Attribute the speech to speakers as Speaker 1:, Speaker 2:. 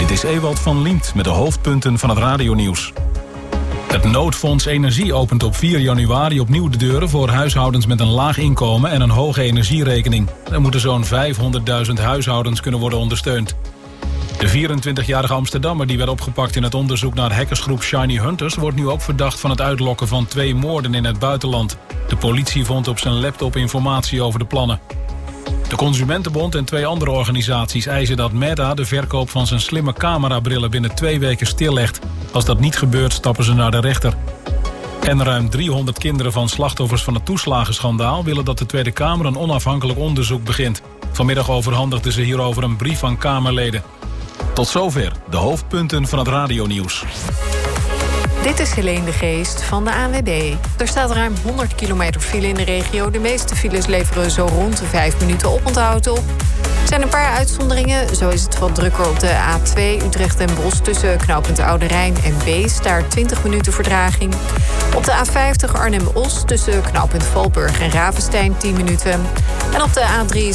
Speaker 1: Dit is Ewald van Liemt met de hoofdpunten van het radionieuws. Het noodfonds Energie opent op 4 januari opnieuw de deuren voor huishoudens met een laag inkomen en een hoge energierekening. Er moeten zo'n 500.000 huishoudens kunnen worden ondersteund. De 24-jarige Amsterdammer die werd opgepakt in het onderzoek naar hackersgroep Shiny Hunters wordt nu ook verdacht van het uitlokken van 2 moorden in het buitenland. De politie vond op zijn laptop informatie over de plannen. De Consumentenbond en 2 andere organisaties eisen dat Meta de verkoop van zijn slimme camerabrillen binnen 2 weken stillegt. Als dat niet gebeurt, stappen ze naar de rechter. En ruim 300 kinderen van slachtoffers van het toeslagenschandaal willen dat de Tweede Kamer een onafhankelijk onderzoek begint. Vanmiddag overhandigden ze hierover een brief aan Kamerleden. Tot zover de hoofdpunten van het radionieuws.
Speaker 2: Dit is Helene de Geest van de ANWB. Er staat ruim 100 kilometer file in de regio. De meeste files leveren zo rond de 5 minuten oponthoud op. Er zijn een paar uitzonderingen. Zo is het wat drukker op de A2 Utrecht en Bosch tussen knooppunt Oude Rijn en Beest. Daar 20 minuten vertraging. Op de A50 Arnhem-Os tussen knooppunt Valburg en Ravenstein 10 minuten. En op de